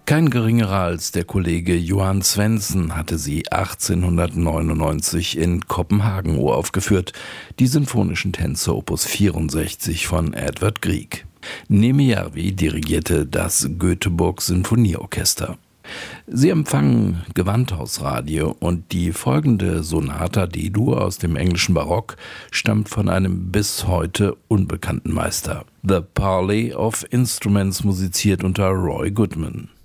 Kein geringerer als der Kollege Johan Svendsen hatte sie 1899 in Kopenhagen uraufgeführt, die Sinfonischen Tänze Opus 64 von Edvard Grieg. Niemijärvi dirigierte das Göteborg Sinfonieorchester. Sie empfangen Gewandhausradio und die folgende Sonata D-Dur aus dem englischen Barock stammt von einem bis heute unbekannten Meister. The Parley of Instruments musiziert unter Roy Goodman.